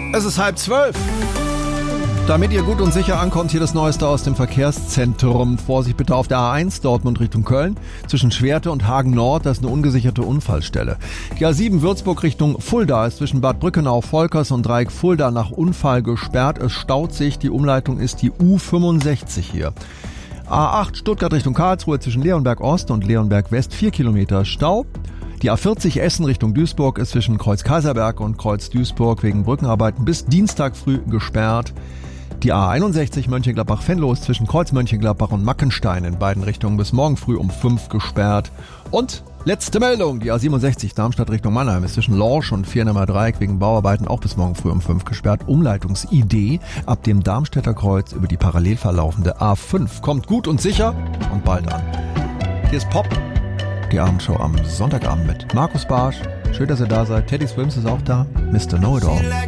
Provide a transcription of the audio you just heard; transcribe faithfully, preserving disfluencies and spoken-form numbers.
Es ist halb zwölf. Damit ihr gut und sicher ankommt, hier das Neueste aus dem Verkehrszentrum. Vorsicht bitte auf der A eins Dortmund Richtung Köln. Zwischen Schwerte und Hagen Nord, das ist eine ungesicherte Unfallstelle. Die A sieben Würzburg Richtung Fulda ist zwischen Bad Brückenau, Volkers und Dreieck Fulda nach Unfall gesperrt. Es staut sich. Die Umleitung ist die U fünfundsechzig hier. A acht Stuttgart Richtung Karlsruhe zwischen Leonberg Ost und Leonberg West vier Kilometer Stau. Die A vierzig Essen Richtung Duisburg ist zwischen Kreuz Kaiserberg und Kreuz Duisburg wegen Brückenarbeiten bis Dienstag früh gesperrt. Die A einundsechzig Mönchengladbach-Venlo ist zwischen Kreuz Mönchengladbach und Mackenstein in beiden Richtungen bis morgen früh um fünf gesperrt. Und letzte Meldung, die A siebenundsechzig Darmstadt Richtung Mannheim ist zwischen Lorsch und Viernemer Dreieck wegen Bauarbeiten auch bis morgen früh um fünf gesperrt. Umleitungsidee ab dem Darmstädter Kreuz über die parallel verlaufende A fünf. Kommt gut und sicher und bald an. Hier ist Pop, die Abendshow am Sonntagabend mit Markus Barsch. Schön, dass ihr da seid. Teddy Swims ist auch da. Mister Know-It-All.